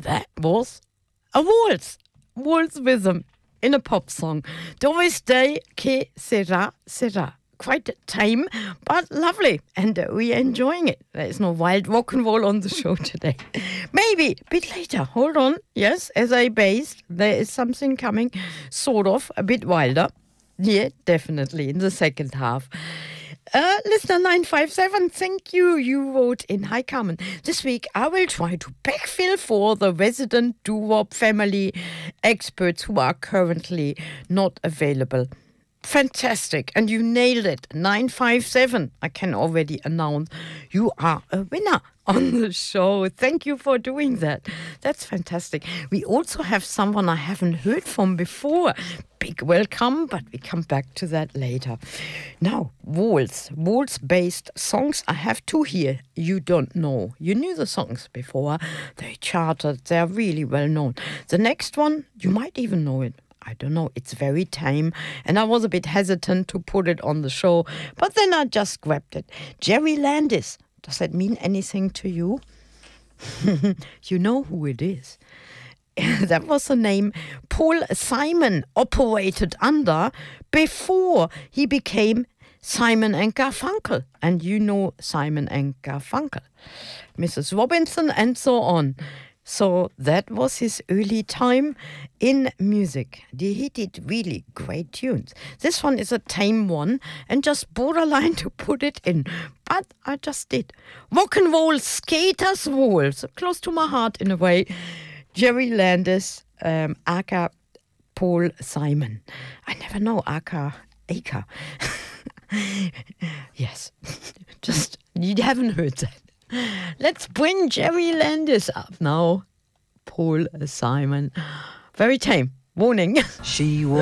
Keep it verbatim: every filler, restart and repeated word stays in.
That was a waltz. Waltz rhythm in a pop song. Doris Day, Que Sera, Sera. Quite tame, but lovely, and uh, we are enjoying it. There is no wild rock and roll on the show today. Maybe a bit later. Hold on. Yes, S A-based, there is something coming, sort of, a bit wilder. Yeah, definitely, in the second half. Uh, listener nine five seven, thank you. You wrote in. Hi, Carmen. This week I will try to backfill for the resident doo-wop family experts who are currently not available. Fantastic. And you nailed it. nine five seven. I can already announce you are a winner on the show. Thank you for doing that. That's fantastic. We also have someone I haven't heard from before. Big welcome, but we come back to that later. Now, waltz. Waltz-based songs. I have two here you don't know. You knew the songs before. They charted. They're really well known. The next one, you might even know it. I don't know, it's very tame, and I was a bit hesitant to put it on the show, but then I just grabbed it. Jerry Landis, does that mean anything to you? You know who it is. That was the name Paul Simon operated under before he became Simon and Garfunkel. And you know Simon and Garfunkel, Missus Robinson, and so on. So that was his early time in music. He did really great tunes. This one is a tame one and just borderline to put it in. But I just did. Rock and roll, Skater's Waltz. Close to my heart in a way. Jerry Landis, um, aka Paul Simon. I never know, aka Aka. Yes. Just, you haven't heard that. Let's bring Jerry Landis up now. Paul Simon. Very tame. Warning. She was